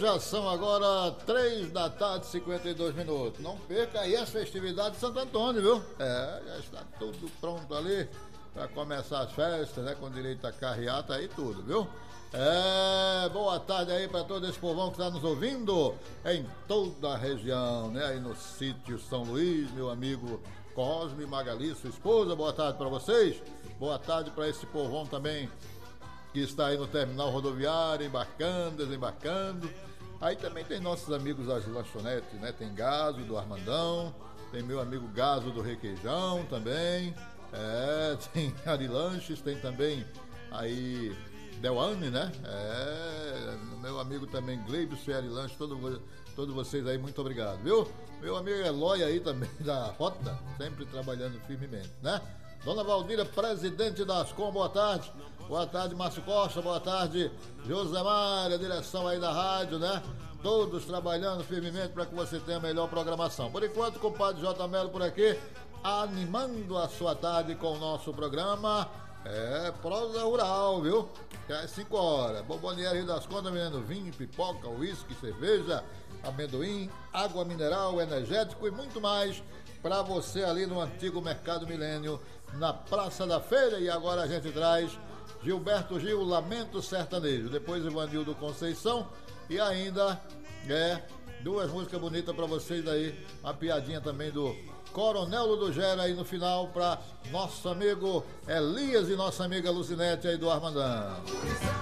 já são agora 3 da tarde, 52 minutos. Não perca aí as festividades de Santo Antônio, viu? Já está tudo pronto ali para começar as festas, né? Com direito a carreata e tudo, viu? Boa tarde aí para todo esse povão que está nos ouvindo em toda a região, né? Aí no sítio São Luís, meu amigo Cosme Magali, sua esposa, boa tarde para vocês. Boa tarde para esse povão também que está aí no terminal rodoviário, embarcando, desembarcando. Aí também tem nossos amigos das lanchonetes, né? Tem Gaso do Armandão, tem meu amigo Gaso do Requeijão também. Tem Ari Lanches, tem também aí Delane, né? Meu amigo também Gleibson e Ari Lanches, todos vocês aí, muito obrigado, viu? Meu amigo Eloy aí também da Rota, sempre trabalhando firmemente, né? Dona Valdira, presidente da Ascom, boa tarde. Boa tarde, Márcio Costa, boa tarde, Josemar, a direção aí da rádio, né? Todos trabalhando firmemente para que você tenha a melhor programação. Por enquanto, compadre J. Melo por aqui, animando a sua tarde com o nosso programa. Prosa rural, viu? Às 5 horas. Bomboniere Rio das Contas, vendendo vinho, pipoca, uísque, cerveja, amendoim, água mineral, energético e muito mais para você ali no antigo Mercado Milênio, na Praça da Feira. E agora a gente traz Gilberto Gil, Lamento Sertanejo, depois Ivanildo Conceição e ainda duas músicas bonitas para vocês aí, uma piadinha também do Coronel Ludogera aí no final para nosso amigo Elias e nossa amiga Lucinete aí do Armandão.